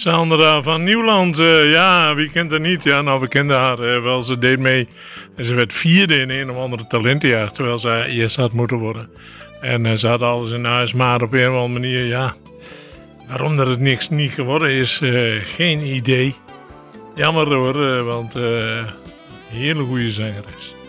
Sandra van Nieuwland, ja, wie kent haar niet? Ja, nou, we kenden haar wel. Ze deed mee en ze werd vierde in een of andere talentenjaar, terwijl ze eerst had moeten worden. En ze had alles in huis, maar op een of andere manier, ja, waarom dat het niks niet geworden is, geen idee. Jammer hoor, want hele goede zangeres.